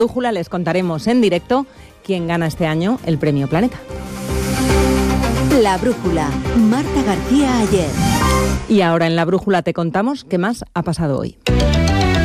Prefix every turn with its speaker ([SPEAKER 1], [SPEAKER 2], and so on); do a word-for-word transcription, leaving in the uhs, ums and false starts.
[SPEAKER 1] Brújula les contaremos en directo quién gana este año el Premio Planeta.
[SPEAKER 2] La Brújula, Marta García Ayer.
[SPEAKER 1] Y ahora en La Brújula te contamos qué más ha pasado hoy.